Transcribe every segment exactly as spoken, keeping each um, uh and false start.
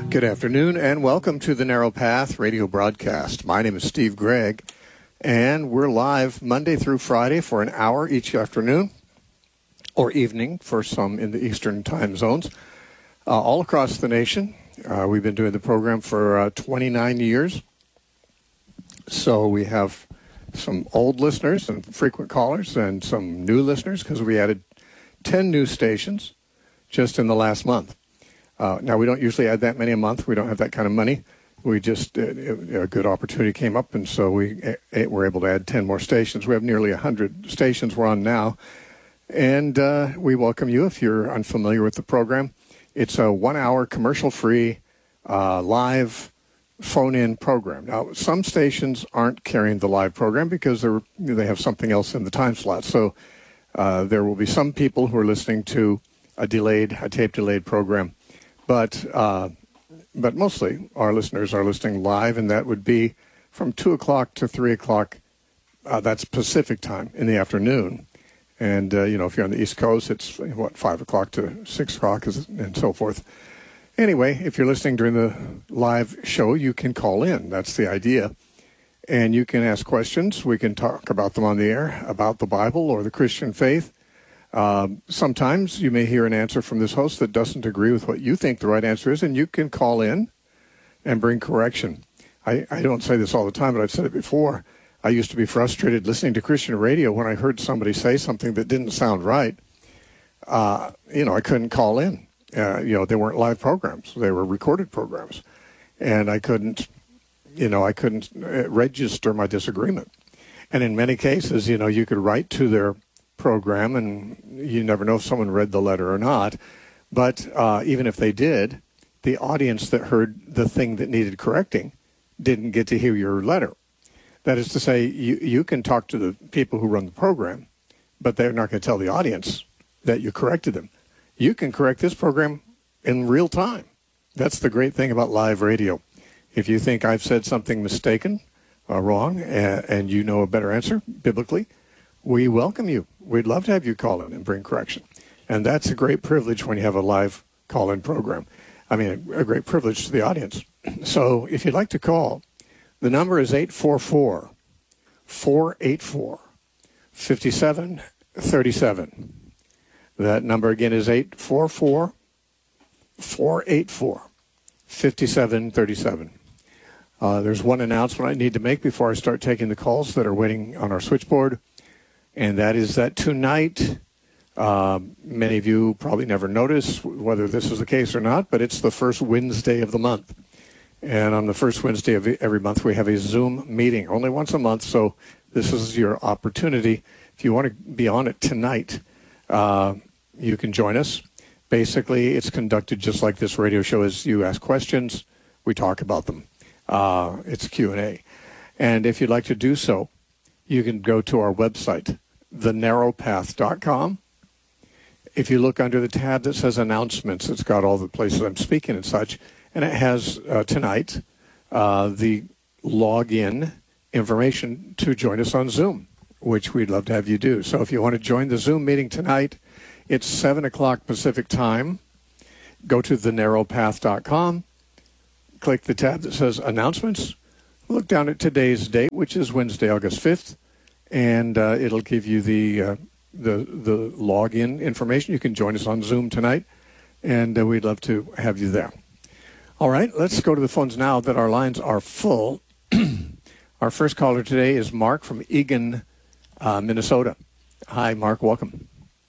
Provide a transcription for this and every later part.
Good afternoon and welcome to the Narrow Path radio broadcast. My name is Steve Gregg, and we're live Monday through Friday for an hour each afternoon or evening for some in the Eastern time zones uh, all across the nation. Uh, we've been doing the program for uh, twenty-nine years, so we have some old listeners and frequent callers and some new listeners because we added ten new stations just in the last month. Uh, now, we don't usually add that many a month. We don't have that kind of money. We just, uh, a good opportunity came up, and so we uh, were able to add ten more stations. We have nearly one hundred stations we're on now. And uh, we welcome you if you're unfamiliar with the program. It's a one-hour commercial-free, uh, live phone-in program. Now, some stations aren't carrying the live program because they're, they have something else in the time slot. So uh, there will be some people who are listening to a delayed, a tape-delayed program. But uh, but mostly our listeners are listening live, and that would be from two o'clock to three o'clock. Uh, that's Pacific time in the afternoon. And, uh, you know, if you're on the East Coast, it's, what, five o'clock to six o'clock and so forth. Anyway, if you're listening during the live show, you can call in. That's the idea. And you can ask questions. We can talk about them on the air, about the Bible or the Christian faith. Uh, sometimes you may hear an answer from this host that doesn't agree with what you think the right answer is, and you can call in and bring correction. I, I don't say this all the time, but I've said it before. I used to be frustrated listening to Christian radio when I heard somebody say something that didn't sound right. Uh, you know, I couldn't call in. Uh, you know, they weren't live programs. They were recorded programs. And I couldn't, you know, I couldn't register my disagreement. And in many cases, you know, you could write to their program, and you never know if someone read the letter or not. But uh, even if they did, the audience that heard the thing that needed correcting didn't get to hear your letter. That is to say, you, you can talk to the people who run the program, but they're not going to tell the audience that you corrected them. You can correct this program in real time. That's the great thing about live radio. If you think I've said something mistaken or wrong, and, and you know a better answer biblically, we welcome you. We'd love to have you call in and bring correction. And that's a great privilege when you have a live call-in program. I mean, a, a great privilege to the audience. So if you'd like to call, the number is eight four four, four eight four, five seven three seven. That number again is eight four four, four eight four, five seven three seven. Uh, there's one announcement I need to make before I start taking the calls that are waiting on our switchboard. And that is that tonight, uh, many of you probably never notice whether this is the case or not, but it's the first Wednesday of the month. And on the first Wednesday of every month, we have a Zoom meeting, only once a month. So this is your opportunity. If you want to be on it tonight, uh, you can join us. Basically, it's conducted just like this radio show is. You ask questions, we talk about them. Uh, it's Q and A. And if you'd like to do so, you can go to our website, the narrow path dot com. If you look under the tab that says announcements, it's got all the places I'm speaking and such. And it has uh, tonight uh, the login information to join us on Zoom, which we'd love to have you do. So if you want to join the Zoom meeting tonight, it's seven o'clock Pacific time. Go to the narrow path dot com, click the tab that says announcements. Look down at today's date, which is Wednesday, August fifth, and uh, it'll give you the, uh, the the login information. You can join us on Zoom tonight, and uh, we'd love to have you there. All right, let's go to the phones now that our lines are full. Our first caller today is Mark from Eagan, uh, Minnesota. Hi, Mark. Welcome.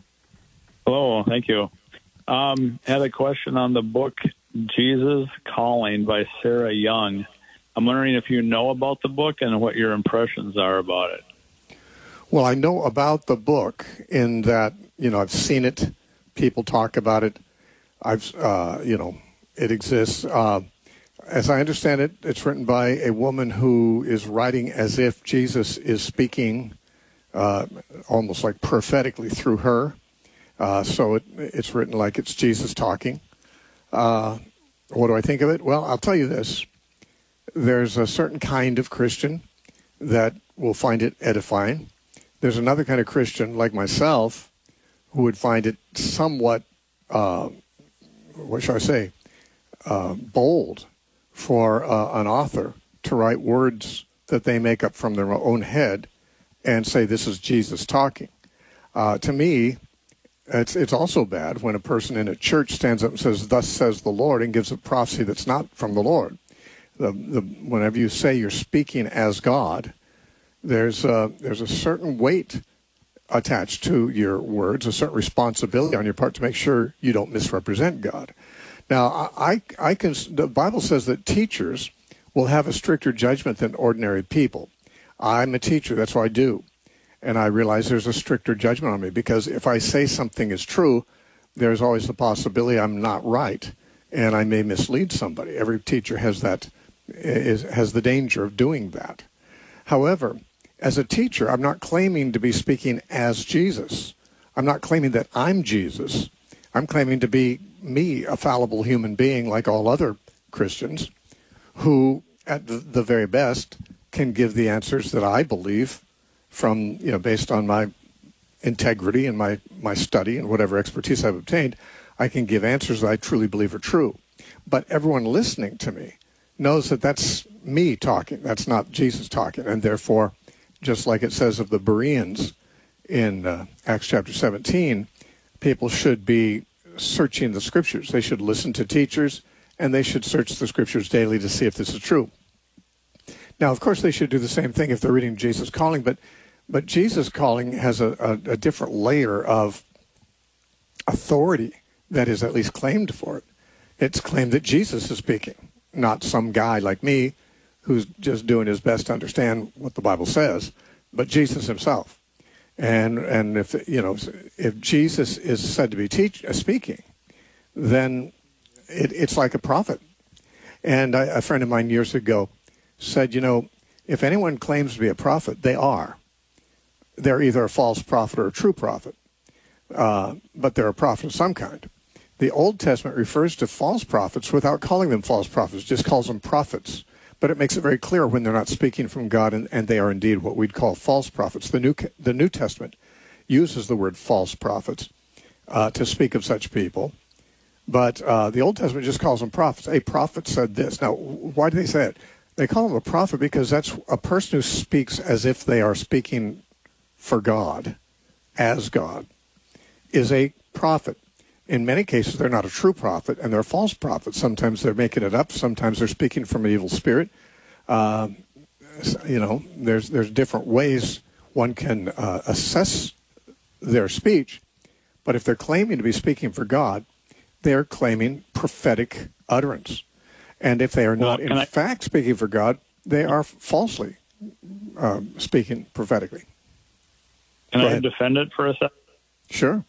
Hello. Thank you. Um, had a question on the book Jesus Calling by Sarah Young. I'm wondering if you know about the book and what your impressions are about it. Well, I know about the book in that, you know, I've seen it. People talk about it. I've, uh, you know, it exists. Uh, as I understand it, it's written by a woman who is writing as if Jesus is speaking uh, almost like prophetically through her. Uh, so it, it's written like it's Jesus talking. Uh, what do I think of it? Well, I'll tell you this. There's a certain kind of Christian that will find it edifying. There's another kind of Christian, like myself, who would find it somewhat, uh, what shall I say, uh, bold for uh, an author to write words that they make up from their own head and say this is Jesus talking. Uh, to me, it's it's also bad when a person in a church stands up and says, "Thus says the Lord," and gives a prophecy that's not from the Lord. The, the, whenever you say you're speaking as God, there's a, there's a certain weight attached to your words, a certain responsibility on your part to make sure you don't misrepresent God. Now, I, I can, the Bible says that teachers will have a stricter judgment than ordinary people. I'm a teacher, that's what I do. And I realize there's a stricter judgment on me because if I say something is true, there's always the possibility I'm not right and I may mislead somebody. Every teacher has that, is, has the danger of doing that. However, as a teacher, I'm not claiming to be speaking as Jesus. I'm not claiming that I'm Jesus. I'm claiming to be me, a fallible human being like all other Christians, who, at the, the very best, can give the answers that I believe from, you know, based on my integrity and my, my study and whatever expertise I've obtained, I can give answers that I truly believe are true. But everyone listening to me knows that that's me talking. That's not Jesus talking. And therefore, just like it says of the Bereans in uh, Acts chapter seventeen, people should be searching the scriptures. They should listen to teachers, and they should search the scriptures daily to see if this is true. Now, of course, they should do the same thing if they're reading Jesus Calling, but but Jesus Calling has a, a, a different layer of authority that is at least claimed for it. It's claimed that Jesus is speaking, not some guy like me who's just doing his best to understand what the Bible says, but Jesus himself. And and if you know if Jesus is said to be teach, uh, speaking, then it, it's like a prophet. And I, a friend of mine years ago said, you know, if anyone claims to be a prophet, they are. They're either a false prophet or a true prophet, uh, but they're a prophet of some kind. The Old Testament refers to false prophets without calling them false prophets, just calls them prophets. But it makes it very clear when they're not speaking from God, and, and they are indeed what we'd call false prophets. The New the New Testament uses the word false prophets uh, to speak of such people, but uh, the Old Testament just calls them prophets. A prophet said this. Now, why do they say it? They call them a prophet because that's a person who speaks as if they are speaking for God, as God, is a prophet. In many cases, they're not a true prophet, and they're false prophets. Sometimes they're making it up. Sometimes they're speaking from an evil spirit. Uh, you know, there's there's different ways one can uh, assess their speech. But if they're claiming to be speaking for God, they're claiming prophetic utterance. And if they are not, well, in I... fact, speaking for God, they are falsely uh, speaking prophetically. Can I defend it for a second? Sure.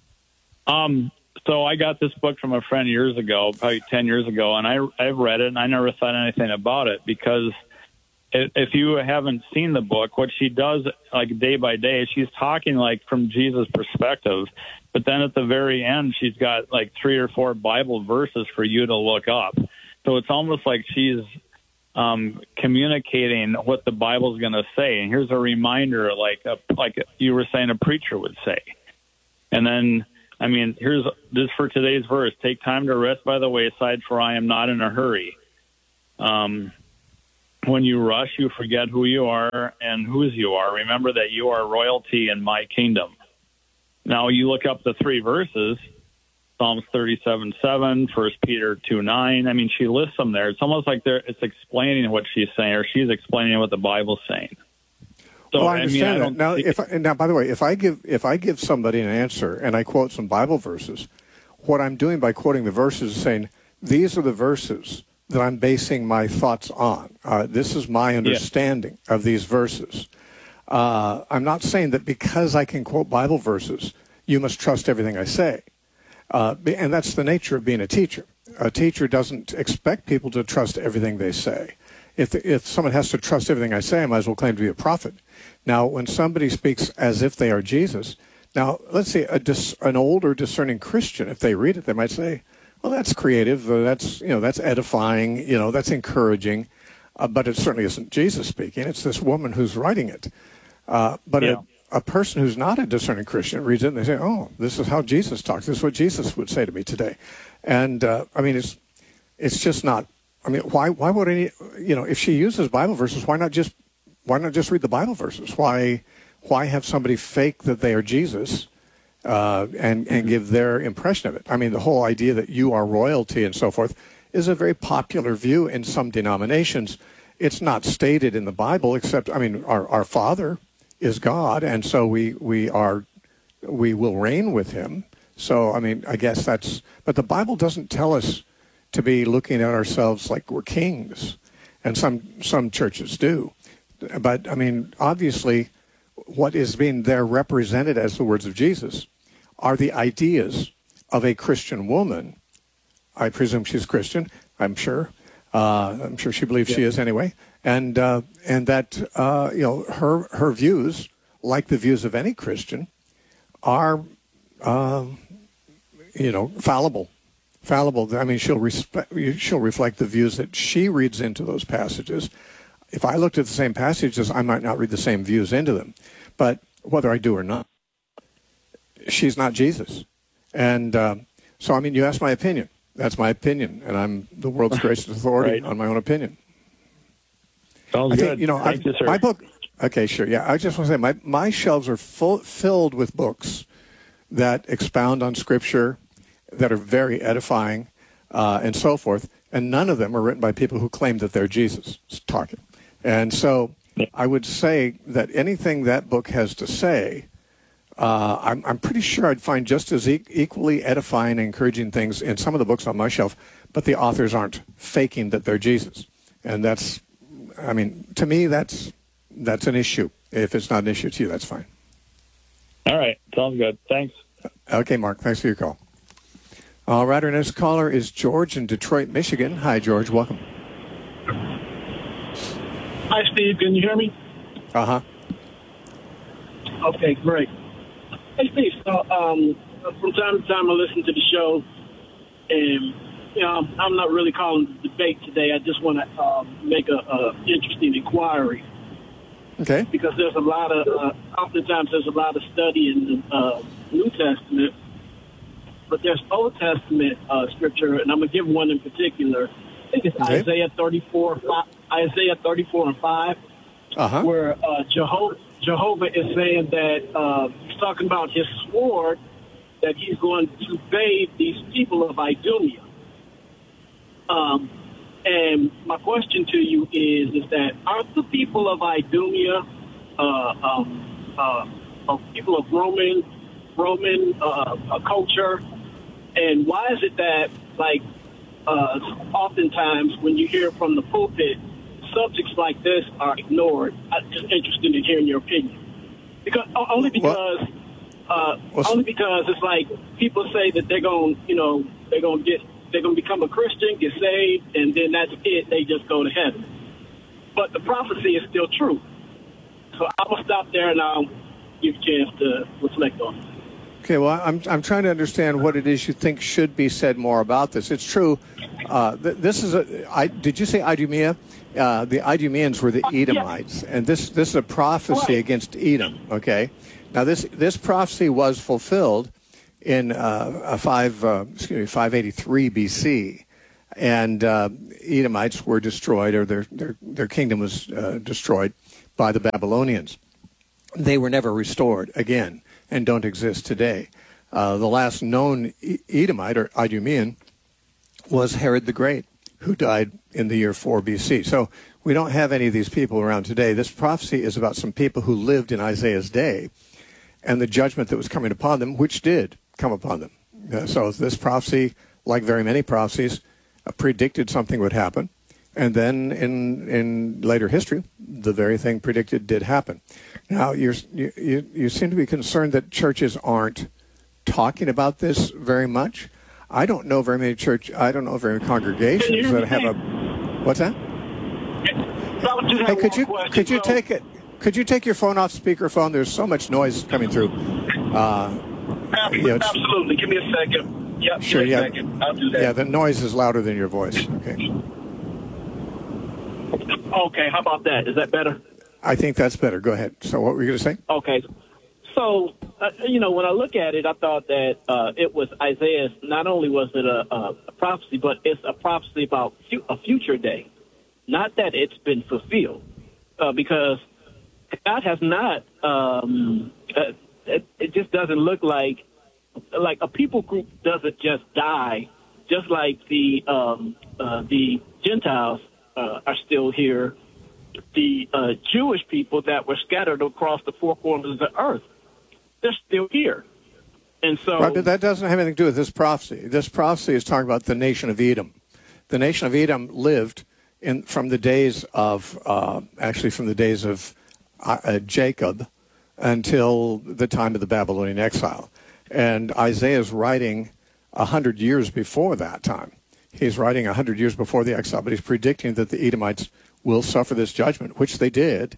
Um. So I got this book from a friend years ago, probably ten years ago, and I, I've read it, and I never thought anything about it because if you haven't seen the book, what she does, like day by day, she's talking like from Jesus' perspective, but then at the very end, she's got like three or four Bible verses for you to look up. So it's almost like she's um, communicating what the Bible's going to say, and here's a reminder, like a, like you were saying a preacher would say. And then I mean, here's this for today's verse. Take time to rest by the wayside, for I am not in a hurry. Um, when you rush, you forget who you are and whose you are. Remember that you are royalty in my kingdom. Now, you look up the three verses, Psalms thirty-seven seven, First Peter two nine. I mean, she lists them there. It's almost like they're, it's explaining what she's saying, or she's explaining what the Bible's saying. So, well, I understand I mean, that. I now, if I, now, by the way, if I give if I give somebody an answer and I quote some Bible verses, what I'm doing by quoting the verses is saying these are the verses that I'm basing my thoughts on. Uh, this is my understanding yeah. of these verses. Uh, I'm not saying that because I can quote Bible verses, you must trust everything I say. Uh, and that's the nature of being a teacher. A teacher doesn't expect people to trust everything they say. If if someone has to trust everything I say, I might as well claim to be a prophet. Now, when somebody speaks as if they are Jesus, now, let's say a dis, an older discerning Christian, if they read it, they might say, well, that's creative, uh, that's, you know, that's edifying, you know, that's encouraging, uh, but it certainly isn't Jesus speaking. It's this woman who's writing it. Uh, but yeah. a, a person who's not a discerning Christian reads it and they say, oh, this is how Jesus talks. This is what Jesus would say to me today. And, uh, I mean, it's it's just not. I mean, why why would any, you know, if she uses Bible verses, why not just why not just read the Bible verses? Why why have somebody fake that they are Jesus uh, and and give their impression of it? I mean, the whole idea that you are royalty and so forth is a very popular view in some denominations. It's not stated in the Bible, except, I mean, our, our Father is God, and so we we are we will reign with him. So, I mean, I guess that's, but the Bible doesn't tell us to be looking at ourselves like we're kings, and some some churches do. But, I mean, obviously, what is being there represented as the words of Jesus are the ideas of a Christian woman. I presume she's Christian, I'm sure. Uh, I'm sure she believes yeah. she is anyway. And uh, and that, uh, you know, her, her views, like the views of any Christian, are, uh, you know, fallible. Fallible. I mean, she'll respect, she'll reflect the views that she reads into those passages. If I looked at the same passages, I might not read the same views into them. But whether I do or not, she's not Jesus. And uh, so, I mean, you asked my opinion. That's my opinion, and I'm the world's greatest authority right. on my own opinion. Sounds I think, good. You know, Thank I, you, sir. My book. Okay, sure. Yeah, I just want to say my my shelves are full filled with books that expound on Scripture, that are very edifying, uh, and so forth. And none of them are written by people who claim that they're Jesus talking. And so, I would say that anything that book has to say, uh, I'm, I'm pretty sure I'd find just as e- equally edifying and encouraging things in some of the books on my shelf, but the authors aren't faking that they're Jesus. And that's, I mean, to me, that's that's an issue. If it's not an issue to you, that's fine. All right. Sounds good. Thanks. Okay, Mark. Thanks for your call. All right. Our next caller is George in Detroit, Michigan. Hi, George. Welcome. Hi, Steve. Can you hear me? Uh-huh. Okay, great. Hey, Steve. So, um, from time to time, I listen to the show, and you know, I'm not really calling the debate today. I just want to um, make a, a interesting inquiry. Okay. Because there's a lot of, uh, oftentimes there's a lot of study in the uh, New Testament, but there's Old Testament uh, scripture, and I'm gonna give one in particular. I think it's okay. Isaiah thirty-four, Isaiah thirty-four and five, uh-huh. where uh, Jehovah, Jehovah is saying that uh, he's talking about his sword, that he's going to bathe these people of Idumea. Um, and my question to you is, is that aren't the people of Idumea uh, um, uh, uh, people of Roman Roman uh, uh, culture? And why is it that, like, uh, oftentimes when you hear from the pulpit, subjects like this are ignored? I'm just interested in hearing your opinion. Because only because uh, only because it's like people say that they're going, you know, they're going to get. They're going to become a Christian, get saved, and then that's it. They just go to heaven. But the prophecy is still true. So I will stop there, and I'll give you a chance to reflect on it. Okay, well, I'm I'm trying to understand what it is you think should be said more about this. It's true. Uh, th- this is a. I, did you say Idumea? Uh, the Idumeans were the Edomites, uh, yeah. and this this is a prophecy right. against Edom. Okay, now this this prophecy was fulfilled in uh, five, uh, excuse me, five eighty-three B C, and uh, Edomites were destroyed, or their their, their kingdom was uh, destroyed by the Babylonians. They were never restored again, and don't exist today. Uh, the last known Edomite, or Idumean, was Herod the Great, who died in the year four B C. So we don't have any of these people around today. This prophecy is about some people who lived in Isaiah's day, and the judgment that was coming upon them, which did come upon them. Uh, so this prophecy, like very many prophecies, uh, predicted something would happen. And then in in later history, the very thing predicted did happen. Now, you're, you, you you seem to be concerned that churches aren't talking about this very much. I don't know very many church, I don't know very many congregations that have a, what's that? Hey, could you, could you take it, could you take your phone off speakerphone? There's so much noise coming through. Uh, Absolutely. You know, Absolutely. Give me a second. Yep, sure, give me a yeah. second. I'll do that. Yeah, the noise is louder than your voice. Okay. Okay, how about that? Is that better? I think that's better. Go ahead. So what were you going to say? Okay. So, uh, you know, when I look at it, I thought that uh, it was Isaiah's. Not only was it a, a, a prophecy, but it's a prophecy about fu- a future day. Not that it's been fulfilled, uh, because God has not. Um, uh, it, it just doesn't look like like a people group doesn't just die, just like the um, uh, the Gentiles uh, are still here. The uh, Jewish people that were scattered across the four corners of the earth, they're still here. And so, right, but that doesn't have anything to do with this prophecy. This prophecy is talking about the nation of Edom. The nation of Edom lived in from the days of uh, actually from the days of uh, Jacob until the time of the Babylonian exile. And Isaiah is writing a hundred years before that time. He's writing a hundred years before the exile, but he's predicting that the Edomites will suffer this judgment, which they did,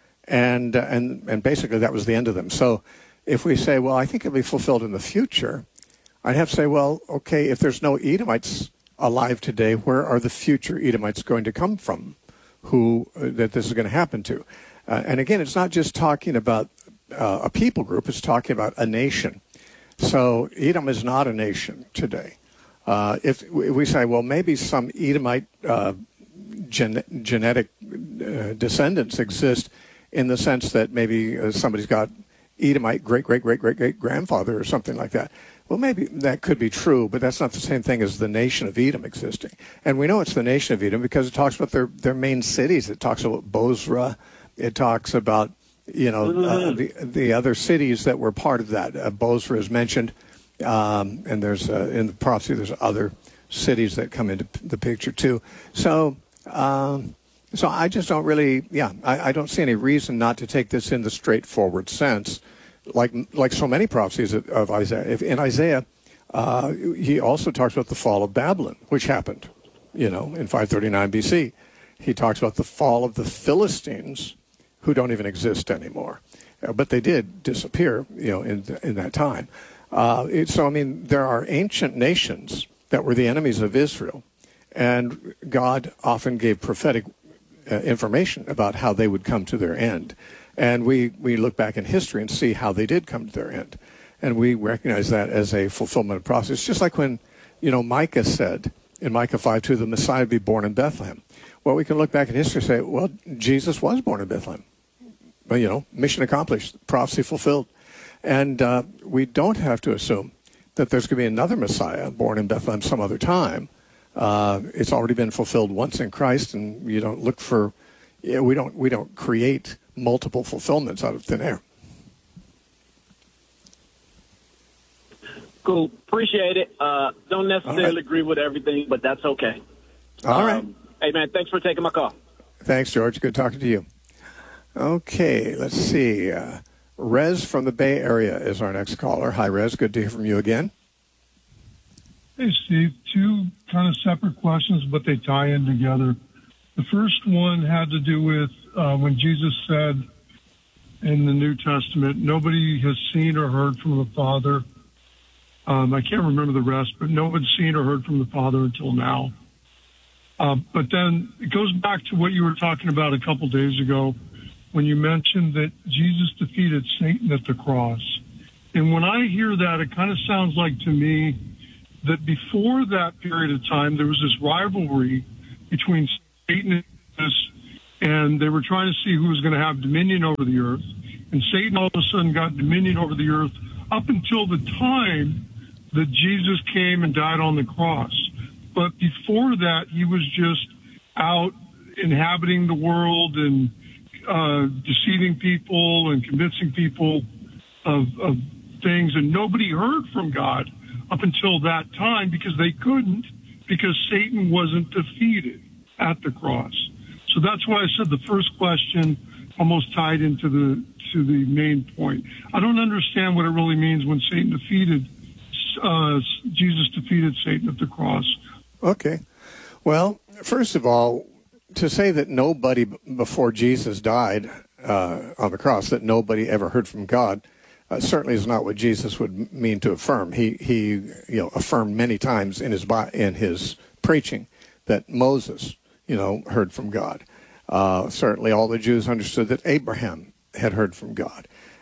and uh, and and basically that was the end of them. So if we say, well, I think it'll be fulfilled in the future, I'd have to say, well, okay, if there's no Edomites alive today, where are the future Edomites going to come from, who uh, that this is going to happen to? Uh, and again, it's not just talking about uh, a people group; it's talking about a nation. So Edom is not a nation today. Uh, if we say, well, maybe some Edomite uh, gen- genetic uh, descendants exist in the sense that maybe uh, somebody's got Edomite great-great-great-great-great-grandfather or something like that. Well, maybe that could be true, but that's not the same thing as the nation of Edom existing. And we know it's the nation of Edom because it talks about their, their main cities. It talks about Bozrah. It talks about, you know, uh, the the other cities that were part of that. Uh, Bozrah is mentioned, um, and there's uh, in the prophecy there's other cities that come into the picture too. So, um, so I just don't really, yeah, I, I don't see any reason not to take this in the straightforward sense, like like so many prophecies of, of Isaiah. If, in Isaiah, uh, he also talks about the fall of Babylon, which happened, you know, in five thirty-nine B C. He talks about the fall of the Philistines, who don't even exist anymore, uh, but they did disappear, you know, in in that time. Uh, it, so I mean, there are ancient nations that were the enemies of Israel, and God often gave prophetic uh, information about how they would come to their end. And we, we look back in history and see how they did come to their end. And we recognize that as a fulfillment of process. Just like when, you know, Micah said in Micah five two, the Messiah would be born in Bethlehem. Well, we can look back in history and say, well, Jesus was born in Bethlehem. Well, you know, mission accomplished, prophecy fulfilled. And uh, we don't have to assume that there's going to be another Messiah born in Bethlehem some other time. Uh, it's already been fulfilled once in Christ, and you don't look for, you know, we don't we don't create multiple fulfillments out of thin air. Cool. Appreciate it. Uh, don't necessarily right. agree with everything, but that's okay. All um, right. Hey, man, thanks for taking my call. Thanks, George. Good talking to you. Okay, let's see. Uh, Rez from the Bay Area is our next caller. Hi, Rez. Good to hear from you again. Hey, Steve. Two kind of separate questions, but they tie in together. The first one had to do with uh, when Jesus said in the New Testament, nobody has seen or heard from the Father. Um, I can't remember the rest, but no one's seen or heard from the Father until now. Uh, but then it goes back to what you were talking about a couple days ago when you mentioned that Jesus defeated Satan at the cross. And when I hear that, it kind of sounds like to me that before that period of time, there was this rivalry between Satan and Jesus, and they were trying to see who was going to have dominion over the earth. And Satan all of a sudden got dominion over the earth up until the time that Jesus came and died on the cross. But before that, he was just out inhabiting the world and uh, deceiving people and convincing people of, of things. And nobody heard from God up until that time because they couldn't, because Satan wasn't defeated at the cross. So that's why I said the first question almost tied into the to the main point. I don't understand what it really means when Satan defeated, uh, Jesus defeated Satan at the cross. Okay. Well, first of all, to say that nobody b- before Jesus died uh, on the cross, that nobody ever heard from God, uh, certainly is not what Jesus would mean to affirm. He he you know affirmed many times in his bi- in his preaching that Moses you know heard from God. Uh, certainly, all the Jews understood that Abraham had heard from God,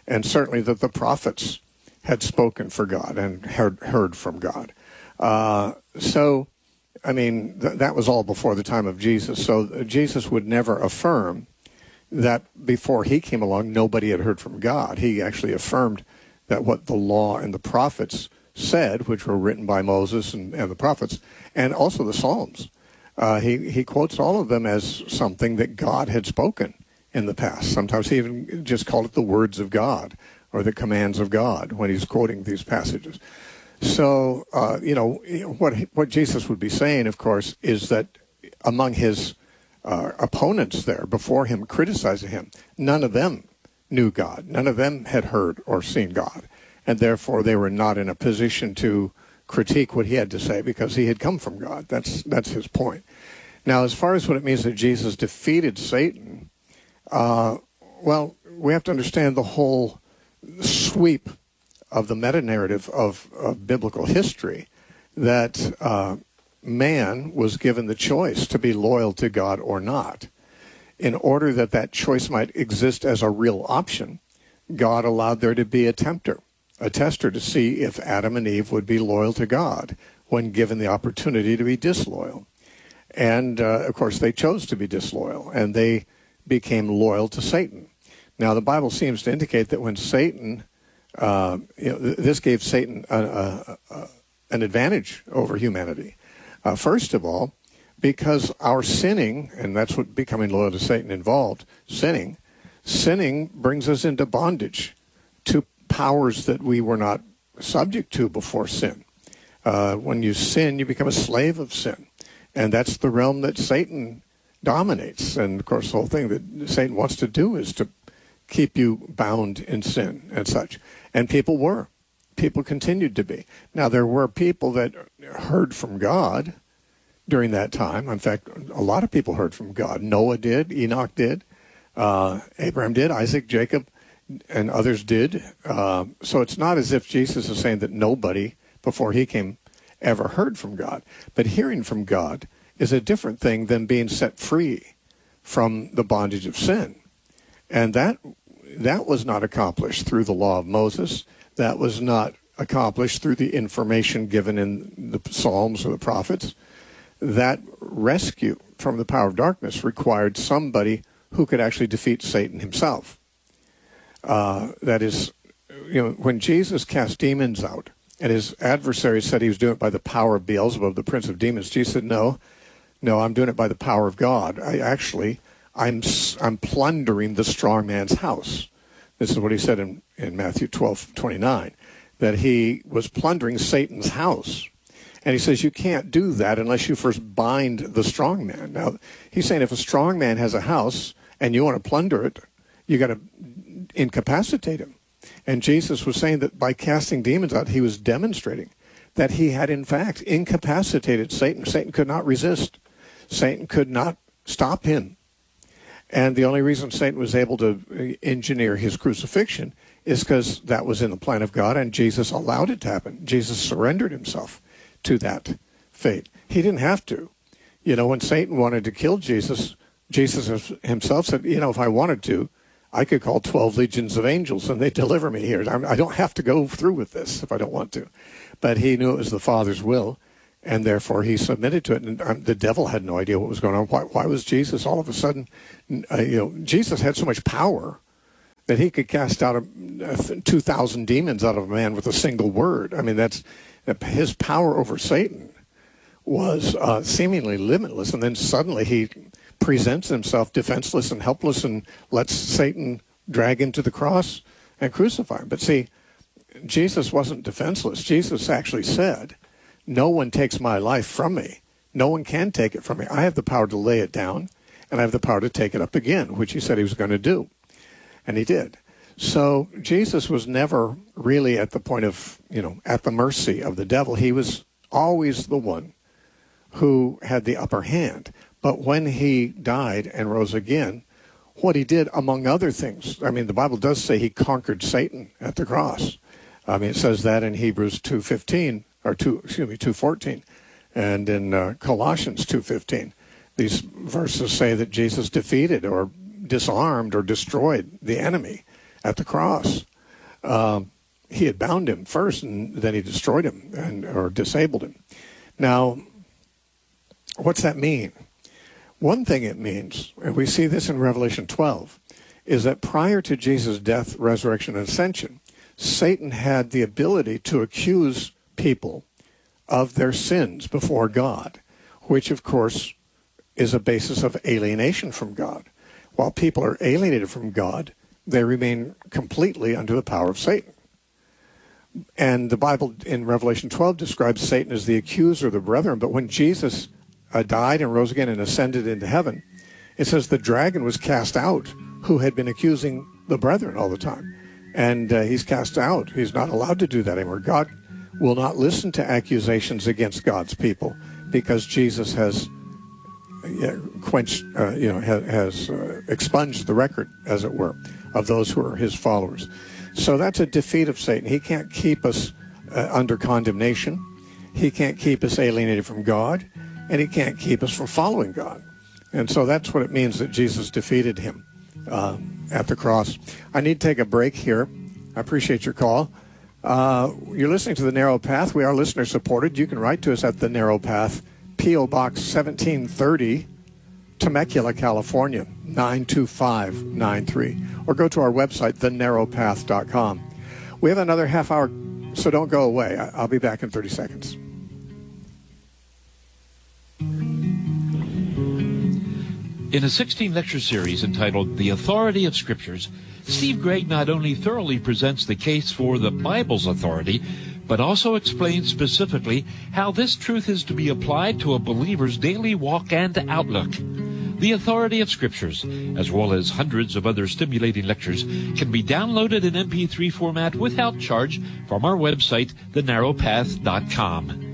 and certainly that the prophets had spoken for God and heard, heard from God. Uh, so, I mean, th- that was all before the time of Jesus. So Jesus would never affirm that before he came along, nobody had heard from God. He actually affirmed that what the law and the prophets said, which were written by Moses and, and the prophets, and also the Psalms, uh, he, he quotes all of them as something that God had spoken in the past. Sometimes he even just called it the words of God or the commands of God when he's quoting these passages. So, uh, you know, what what Jesus would be saying, of course, is that among his uh, opponents there before him, criticizing him, none of them knew God. None of them had heard or seen God. And therefore, they were not in a position to critique what he had to say because he had come from God. That's, that's his point. Now, as far as what it means that Jesus defeated Satan, uh, well, we have to understand the whole sweep of the meta-narrative of, of biblical history, that uh, man was given the choice to be loyal to God or not. In order that that choice might exist as a real option, God allowed there to be a tempter, a tester to see if Adam and Eve would be loyal to God when given the opportunity to be disloyal. And, uh, of course, they chose to be disloyal, and they became loyal to Satan. Now, the Bible seems to indicate that when Satan, uh, you know, th- this gave Satan a, a, a, an advantage over humanity. Uh, first of all, because our sinning, and that's what becoming loyal to Satan involved, sinning, sinning brings us into bondage to powers that we were not subject to before sin. Uh, when you sin, you become a slave of sin. And that's the realm that Satan dominates. And, of course, the whole thing that Satan wants to do is to keep you bound in sin and such. And people were. People continued to be. Now, there were people that heard from God during that time. In fact, a lot of people heard from God. Noah did. Enoch did. Uh, Abraham did. Isaac, Jacob, and others did. Uh, so it's not as if Jesus is saying that nobody before he came ever heard from God. But hearing from God is a different thing than being set free from the bondage of sin. And that that was not accomplished through the law of Moses. That was not accomplished through the information given in the Psalms or the prophets. That rescue from the power of darkness required somebody who could actually defeat Satan himself. Uh, that is, you know, when Jesus cast demons out, and his adversary said he was doing it by the power of Beelzebub, the prince of demons, Jesus said, no, no, I'm doing it by the power of God. I actually, I'm I'm plundering the strong man's house. This is what he said in, in Matthew twelve twenty-nine, that he was plundering Satan's house. And he says, you can't do that unless you first bind the strong man. Now, he's saying if a strong man has a house and you want to plunder it, you got to incapacitate him. And Jesus was saying that by casting demons out, he was demonstrating that he had, in fact, incapacitated Satan. Satan could not resist. Satan could not stop him. And the only reason Satan was able to engineer his crucifixion is because that was in the plan of God, and Jesus allowed it to happen. Jesus surrendered himself to that fate. He didn't have to. You know, when Satan wanted to kill Jesus, Jesus himself said, you know, if I wanted to, I could call twelve legions of angels and they'd deliver me here. I don't have to go through with this if I don't want to. But he knew it was the Father's will, and therefore he submitted to it. And um, the devil had no idea what was going on. Why, why was Jesus all of a sudden, uh, you know, Jesus had so much power that he could cast out a, a two thousand demons out of a man with a single word. I mean, that's his power over Satan was uh, seemingly limitless. And then suddenly he presents himself defenseless and helpless and lets Satan drag him to the cross and crucify him. But see, Jesus wasn't defenseless. Jesus actually said, no one takes my life from me. No one can take it from me. I have the power to lay it down, and I have the power to take it up again, which he said he was going to do. And he did. So Jesus was never really at the point of, you know, at the mercy of the devil. He was always the one who had the upper hand. But when he died and rose again, what he did, among other things, I mean, the Bible does say he conquered Satan at the cross. I mean, it says that in Hebrews two fifteen, or two, excuse me, two fourteen, and in uh, Colossians two fifteen. These verses say that Jesus defeated or disarmed or destroyed the enemy at the cross. um, he had bound him first, and then he destroyed him and or disabled him. Now, what's that mean? One thing it means, and we see this in Revelation twelve, is that prior to Jesus' death, resurrection, and ascension, Satan had the ability to accuse people of their sins before God, which, of course, is a basis of alienation from God. While people are alienated from God, they remain completely under the power of Satan. And the Bible in Revelation twelve describes Satan as the accuser of the brethren, but when Jesus uh, died and rose again and ascended into heaven, it says the dragon was cast out who had been accusing the brethren all the time. And uh, he's cast out. He's not allowed to do that anymore. God will not listen to accusations against God's people because Jesus has uh, quenched, uh, you know, ha- has uh, expunged the record, as it were, of those who are his followers. So that's a defeat of Satan. He can't keep us uh, under condemnation. He can't keep us alienated from God, and he can't keep us from following God. And so that's what it means that Jesus defeated him uh, at the cross. I need to take a break here. I appreciate your call. Uh, you're listening to The Narrow Path. We are listener supported. You can write to us at The Narrow Path, P O Box seventeen thirty, Temecula, California, nine two five nine three. Or go to our website, the narrow path dot com. We have another half hour, so don't go away. I'll be back in thirty seconds. In a sixteen-lecture series entitled The Authority of Scriptures, Steve Gregg not only thoroughly presents the case for the Bible's authority, but also explains specifically how this truth is to be applied to a believer's daily walk and outlook. The Authority of Scriptures, as well as hundreds of other stimulating lectures, can be downloaded in M P three format without charge from our website, the narrow path dot com.